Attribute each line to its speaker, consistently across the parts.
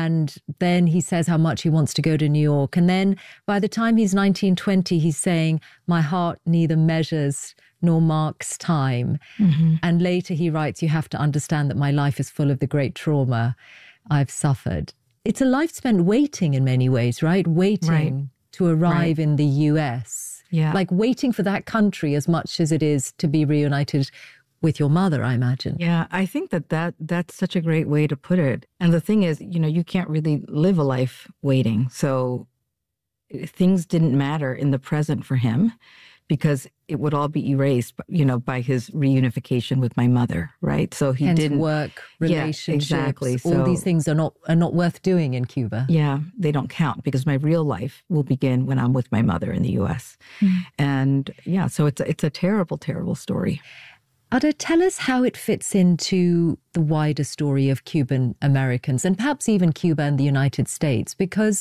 Speaker 1: And then he says how much he wants to go to New York. And then by the time he's 19, 20, he's saying, my heart neither measures nor marks time. Mm-hmm. And later he writes, you have to understand that my life is full of the great trauma I've suffered. It's a life spent waiting in many ways, right? Waiting to arrive in the US.
Speaker 2: Yeah.
Speaker 1: Like waiting for that country as much as it is to be reunited with your mother, I imagine.
Speaker 2: Yeah, I think that's such a great way to put it. And the thing is, you can't really live a life waiting. So things didn't matter in the present for him because it would all be erased, by his reunification with my mother, right? So he didn't
Speaker 1: work, relationships,
Speaker 2: exactly.
Speaker 1: All these things are not worth doing in Cuba.
Speaker 2: Yeah, they don't count because my real life will begin when I'm with my mother in the U.S. And so it's a terrible, terrible story.
Speaker 1: Ada, tell us how it fits into the wider story of Cuban Americans and perhaps even Cuba and the United States, because,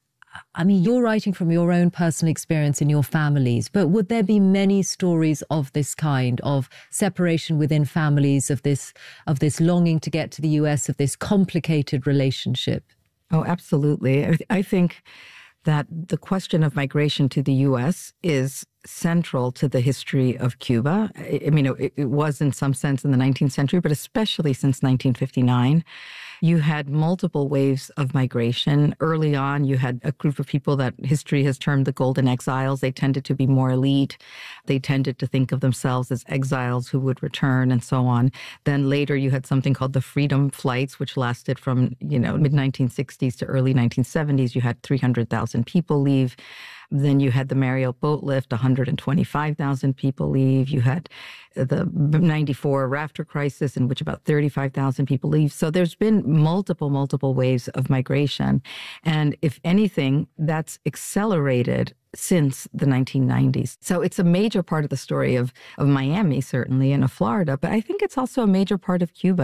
Speaker 1: you're writing from your own personal experience in your families, but would there be many stories of this kind, of separation within families, of this longing to get to the US, of this complicated relationship?
Speaker 2: Oh, absolutely. I think that the question of migration to the U.S. is central to the history of Cuba. It was in some sense in the 19th century, but especially since 1959. You had multiple waves of migration. Early on, you had a group of people that history has termed the Golden Exiles. They tended to be more elite. They tended to think of themselves as exiles who would return and so on. Then later, you had something called the Freedom Flights, which lasted from, mid-1960s to early 1970s. You had 300,000 people leave. Then you had the Mariel boat lift, 125,000 people leave. You had the 94 rafter crisis in which about 35,000 people leave. So there's been multiple waves of migration. And if anything, that's accelerated since the 1990s. So it's a major part of the story of Miami, certainly, and of Florida. But I think it's also a major part of Cuba.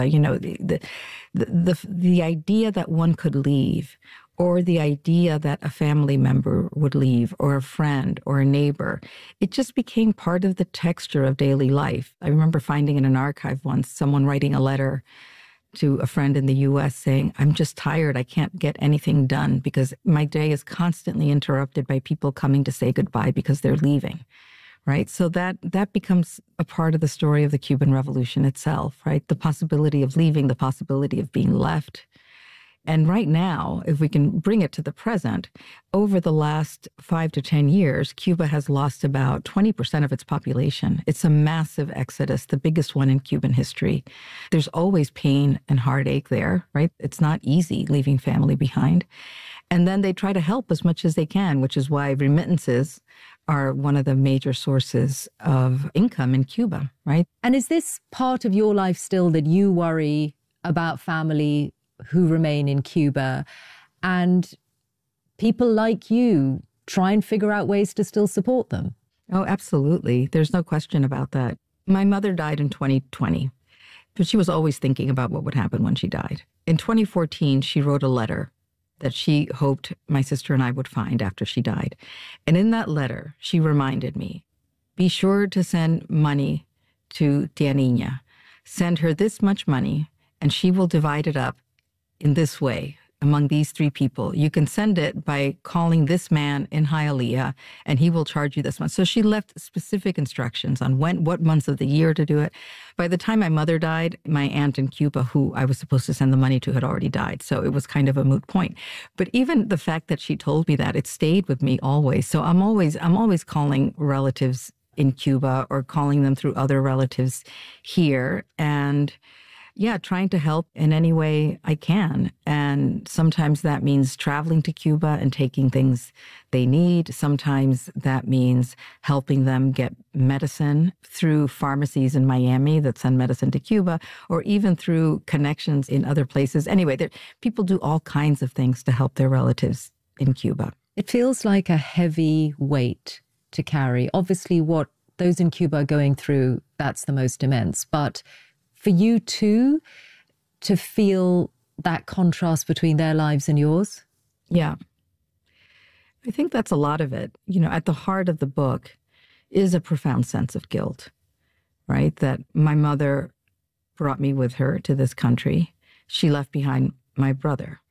Speaker 2: The idea that one could leave, or the idea that a family member would leave, or a friend, or a neighbor. It just became part of the texture of daily life. I remember finding in an archive once someone writing a letter to a friend in the U.S. saying, I'm just tired. I can't get anything done because my day is constantly interrupted by people coming to say goodbye because they're leaving. Right. So that becomes a part of the story of the Cuban Revolution itself, right? The possibility of leaving, the possibility of being left. And right now, if we can bring it to the present, over the last 5 to 10 years, Cuba has lost about 20% of its population. It's a massive exodus, the biggest one in Cuban history. There's always pain and heartache there, right? It's not easy leaving family behind. And then they try to help as much as they can, which is why remittances are one of the major sources of income in Cuba, right?
Speaker 1: And is this part of your life still that you worry about family who remain in Cuba, and people like you try and figure out ways to still support them?
Speaker 2: Oh, absolutely. There's no question about that. My mother died in 2020, but she was always thinking about what would happen when she died. In 2014, she wrote a letter that she hoped my sister and I would find after she died. And in that letter, she reminded me, be sure to send money to Tia Niña. Send her this much money, and she will divide it up in this way among these 3 people. You can send it by calling this man in Hialeah, and he will charge you this much. So she left specific instructions on what months of the year to do it. By the time my mother died, my aunt in Cuba, who I was supposed to send the money to, had already died. So it was kind of a moot point. But even the fact that she told me that, it stayed with me always. So I'm always calling relatives in Cuba or calling them through other relatives here. And trying to help in any way I can. And sometimes that means traveling to Cuba and taking things they need. Sometimes that means helping them get medicine through pharmacies in Miami that send medicine to Cuba, or even through connections in other places. Anyway, people do all kinds of things to help their relatives in Cuba.
Speaker 1: It feels like a heavy weight to carry. Obviously, what those in Cuba are going through, that's the most immense. But for you too, to feel that contrast between their lives and yours?
Speaker 2: Yeah. I think that's a lot of it. At the heart of the book is a profound sense of guilt, right? That my mother brought me with her to this country. She left behind my brother.